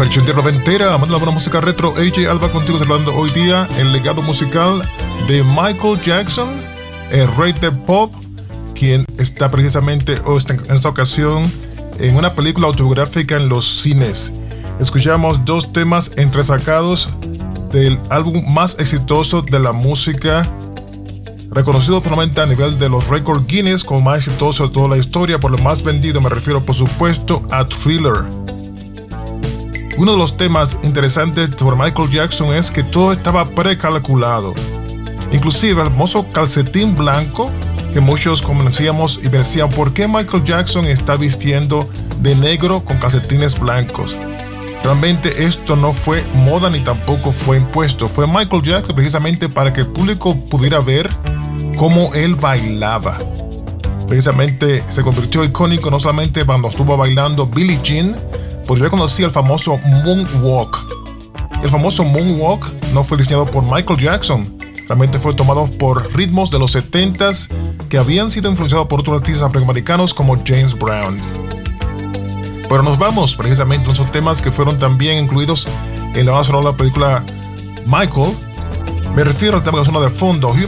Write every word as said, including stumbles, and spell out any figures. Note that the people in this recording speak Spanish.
versión de noventera, amando la buena música retro. A J Alba contigo celebrando hoy día el legado musical de Michael Jackson, el rey del pop, quien está precisamente en esta ocasión en una película autobiográfica en los cines. Escuchamos dos temas entresacados del álbum más exitoso de la música, reconocido probablemente a nivel de los récords Guinness como más exitoso de toda la historia, por lo más vendido. Me refiero por supuesto a Thriller. Uno de los temas interesantes sobre Michael Jackson es que todo estaba precalculado, inclusive el famoso calcetín blanco, que muchos conocíamos y decían ¿por qué Michael Jackson está vistiendo de negro con calcetines blancos? Realmente esto no fue moda ni tampoco fue impuesto, fue Michael Jackson precisamente para que el público pudiera ver cómo él bailaba. Precisamente se convirtió icónico no solamente cuando estuvo bailando Billie Jean, pues yo conocía el famoso Moonwalk. El famoso Moonwalk no fue diseñado por Michael Jackson, realmente fue tomado por ritmos de los setentas que habían sido influenciados por otros artistas afroamericanos como James Brown. Pero nos vamos precisamente a esos temas que fueron también incluidos en la banda sonora de la película Michael. Me refiero al tema que suena de fondo,